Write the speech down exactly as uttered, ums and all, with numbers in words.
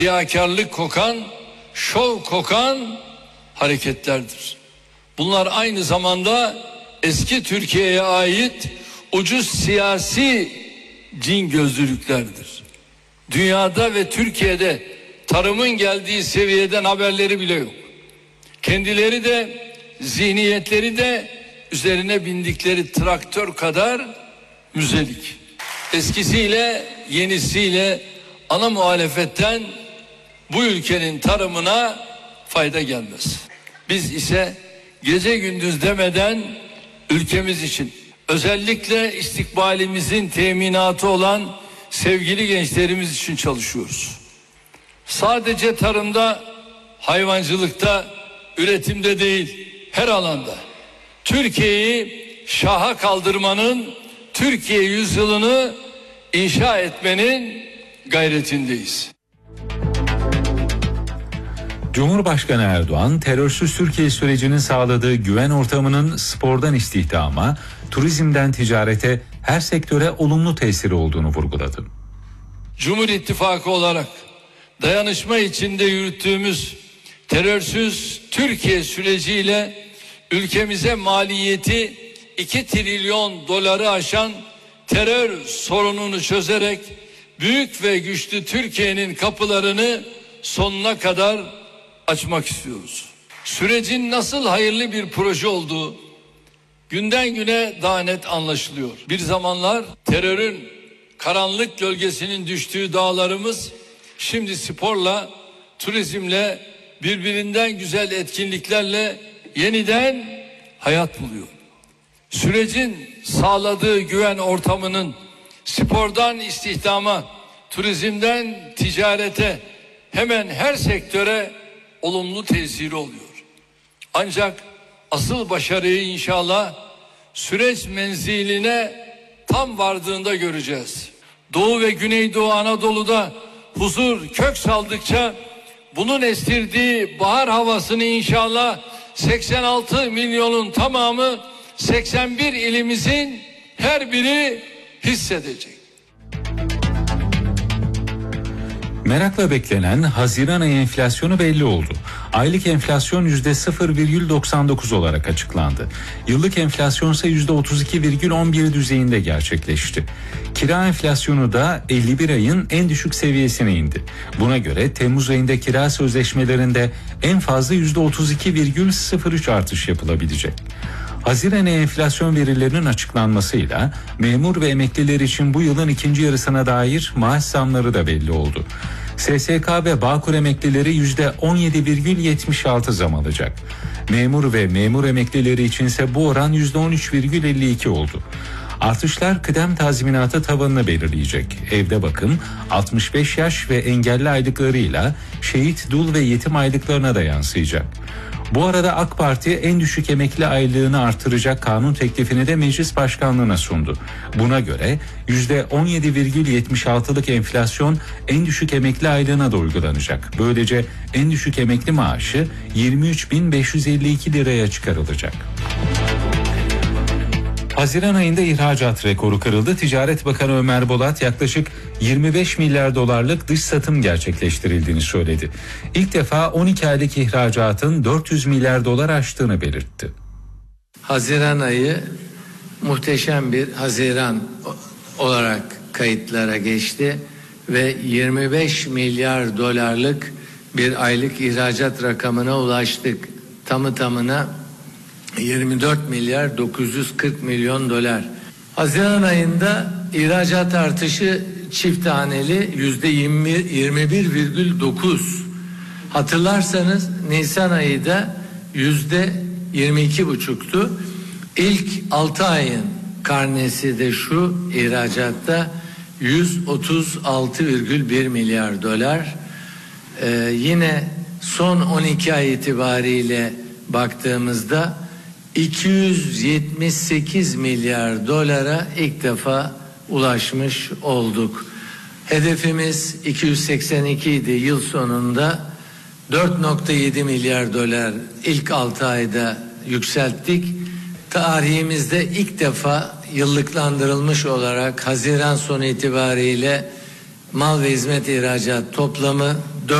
riyakarlık kokan, şov kokan hareketlerdir. Bunlar aynı zamanda eski Türkiye'ye ait ucuz siyasi cin gözlülüklerdir. Dünyada ve Türkiye'de tarımın geldiği seviyeden haberleri bile yok. Kendileri de, zihniyetleri de üzerine bindikleri traktör kadar müzelik. Eskisiyle yenisiyle ana muhalefetten bu ülkenin tarımına fayda gelmez. Biz ise gece gündüz demeden ülkemiz için, özellikle istikbalimizin teminatı olan sevgili gençlerimiz için çalışıyoruz. Sadece tarımda, hayvancılıkta, üretimde değil, her alanda Türkiye'yi şaha kaldırmanın, Türkiye yüzyılını inşa etmenin gayretindeyiz. Cumhurbaşkanı Erdoğan, terörsüz Türkiye sürecinin sağladığı güven ortamının spordan istihdama, turizmden ticarete, her sektöre olumlu tesiri olduğunu vurguladı. Cumhur İttifakı olarak dayanışma içinde yürüttüğümüz terörsüz Türkiye süreciyle ülkemize maliyeti iki trilyon doları aşan terör sorununu çözerek büyük ve güçlü Türkiye'nin kapılarını sonuna kadar açmak istiyoruz. Sürecin nasıl hayırlı bir proje olduğu günden güne daha net anlaşılıyor. Bir zamanlar terörün karanlık gölgesinin düştüğü dağlarımız şimdi sporla, turizmle, birbirinden güzel etkinliklerle yeniden hayat buluyor. Sürecin sağladığı güven ortamının spordan istihdama, turizmden ticarete, hemen her sektöre olumlu tesiri oluyor. Ancak asıl başarıyı inşallah süreç menziline tam vardığında göreceğiz. Doğu ve Güneydoğu Anadolu'da huzur kök saldıkça bunun estirdiği bahar havasını inşallah seksen altı milyonun tamamı seksen bir ilimizin her biri hissedecek. Merakla beklenen Haziran ayı enflasyonu belli oldu. Aylık enflasyon yüzde sıfır virgül doksan dokuz olarak açıklandı. Yıllık enflasyon ise yüzde otuz iki virgül on bir düzeyinde gerçekleşti. Kira enflasyonu da elli bir ayın en düşük seviyesine indi. Buna göre Temmuz ayında kira sözleşmelerinde en fazla yüzde otuz iki virgül sıfır üç artış yapılabilecek. Haziran ayı enflasyon verilerinin açıklanmasıyla memur ve emekliler için bu yılın ikinci yarısına dair maaş zamları da belli oldu. S S K ve Bağkur emeklileri yüzde on yedi virgül yetmiş altı zam alacak. Memur ve memur emeklileri içinse bu oran yüzde on üç virgül elli iki oldu. Artışlar kıdem tazminatı tavanını belirleyecek. Evde bakım, altmış beş yaş ve engelli aylıklarıyla şehit, dul ve yetim aylıklarına da yansıyacak. Bu arada AK Parti en düşük emekli aylığını artıracak kanun teklifini de meclis başkanlığına sundu. Buna göre yüzde on yedi virgül yetmiş altılık enflasyon en düşük emekli aylığına da uygulanacak. Böylece en düşük emekli maaşı yirmi üç bin beş yüz elli iki liraya çıkarılacak. Haziran ayında ihracat rekoru kırıldı. Ticaret Bakanı Ömer Bolat yaklaşık yirmi beş milyar dolarlık dış satım gerçekleştirildiğini söyledi. İlk defa on iki aylık ihracatın dört yüz milyar dolar aştığını belirtti. Haziran ayı muhteşem bir Haziran olarak kayıtlara geçti ve yirmi beş milyar dolarlık bir aylık ihracat rakamına ulaştık. Tamı tamına yirmi dört milyar dokuz yüz kırk milyon dolar. Haziran ayında ihracat artışı çift haneli yüzde yirmi bir virgül dokuz. Hatırlarsanız Nisan ayı da yüzde yirmi iki buçuktu. İlk altı ayın karnesi de şu ihracatta yüz otuz altı virgül bir milyar dolar. Ee, yine son on iki ay itibariyle baktığımızda iki yüz yetmiş sekiz milyar dolara ilk defa ulaşmış olduk. Hedefimiz iki yüz seksen iki idi, yıl sonunda dört virgül yedi milyar dolar ilk altı ayda yükselttik. Tarihimizde ilk defa yıllıklandırılmış olarak Haziran sonu itibariyle mal ve hizmet ihracat toplamı